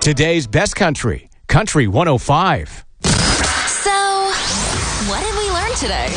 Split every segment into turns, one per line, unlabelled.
Today's best country, Country 105.
So, what did we learn today?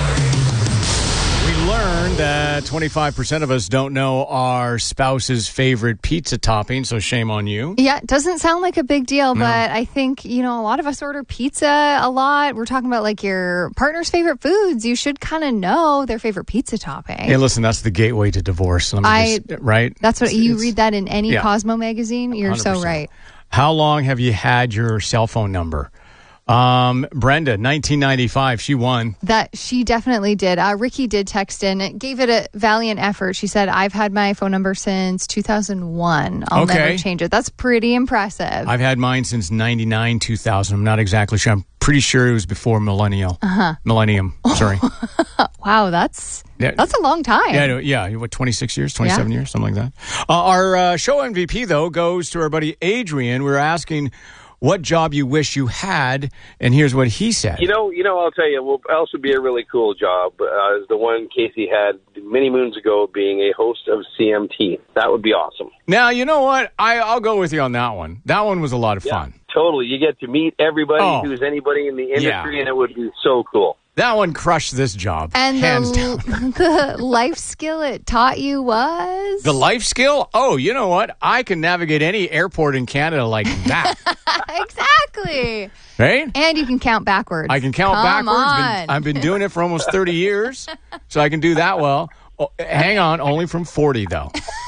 We learned that 25% of us don't know our spouse's favorite pizza topping, so shame on you.
Yeah, it doesn't sound like a big deal, but I think, a lot of us order pizza a lot. We're talking about like your partner's favorite foods. You should kind of know their favorite pizza topping.
Hey, listen, that's the gateway to divorce. Right?
That's what you read that in any Cosmo magazine. You're
100%.
so right.
How long have you had your cell phone number? Brenda, 1995, she won.
That she definitely did. Ricky did text in, gave it a valiant effort. She said, I've had my phone number since 2001. I'll never change it. That's pretty impressive.
I've had mine since 99, 2000. I'm not exactly sure. I'm pretty sure it was before Millennium. Sorry.
Wow, that's a long time.
Yeah. What, 26 years, 27 years, something like that. Our show MVP, though, goes to our buddy Adrian. We were asking what job you wish you had, and here's what he said.
I'll tell you, what else would be a really cool job is the one Casey had many moons ago, being a host of CMT. That would be awesome.
Now, you know what? I'll go with you on that one. That one was a lot of fun.
Totally. You get to meet everybody who's anybody in the industry, and it would be so cool.
That one crushed this job,
and
hands down.
The life skill it taught you was?
The life skill? Oh, you know what? I can navigate any airport in Canada like that.
Exactly.
Right?
And you can count backwards.
I can count backwards.
On.
I've been doing it for almost 30 years, so I can do that well. Oh, hang on, only from 40, though.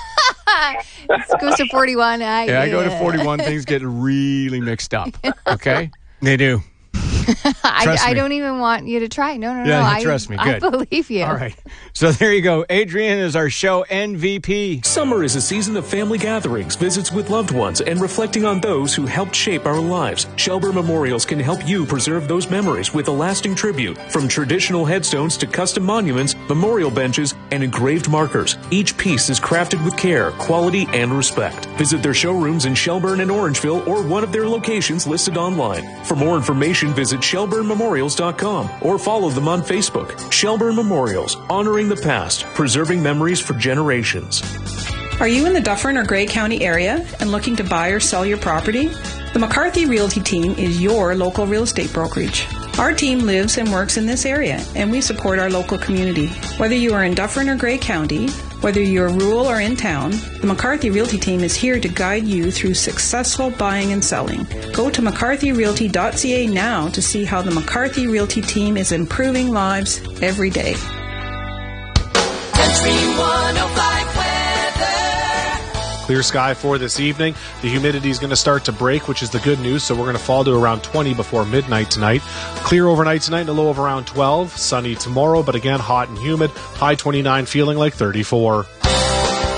It goes to 41.
I go to 41. Things get really mixed up. Okay? They do.
I don't even want you to try. No.
Trust me. Good.
I believe you.
All right. So there you go. Adrian is our show MVP.
Summer is a season of family gatherings, visits with loved ones, and reflecting on those who helped shape our lives. Shelburne Memorials can help you preserve those memories with a lasting tribute. From traditional headstones to custom monuments, memorial benches, and engraved markers. Each piece is crafted with care, quality, and respect. Visit their showrooms in Shelburne and Orangeville or one of their locations listed online. For more information, visit ShelburneMemorials.com or follow them on Facebook. Shelburne Memorials, honoring the past, preserving memories for generations.
Are you in the Dufferin or Grey County area and looking to buy or sell your property? The McCarthy Realty team is your local real estate brokerage. Our team lives and works in this area, and we support our local community. Whether you are in Dufferin or Grey County, whether you're rural or in town, the McCarthy Realty team is here to guide you through successful buying and selling. Go to mccarthyrealty.ca now to see how the McCarthy Realty team is improving lives every day.
Country 105 weather.
Clear sky for this evening. The humidity is going to start to break, which is the good news, so we're going to fall to around 20 before midnight tonight. Clear overnight tonight and a low of around 12. Sunny tomorrow, but again hot and humid. High 29, feeling like 34.